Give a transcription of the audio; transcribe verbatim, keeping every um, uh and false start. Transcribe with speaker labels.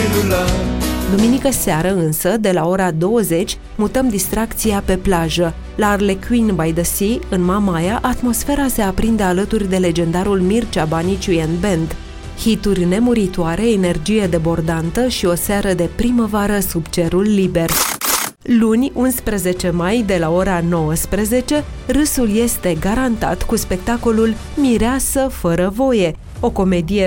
Speaker 1: celula.
Speaker 2: Duminică seară însă, de la ora douăzeci, mutăm distracția pe plajă. La Arlequin by the Sea, în Mamaia, atmosfera se aprinde alături de legendarul Mircea Baniciu and Band. Hituri nemuritoare, energie debordantă și o seară de primăvară sub cerul liber. Luni, unsprezece mai, de la ora nouăsprezece, râsul este garantat cu spectacolul Mireasă fără voie, o comedie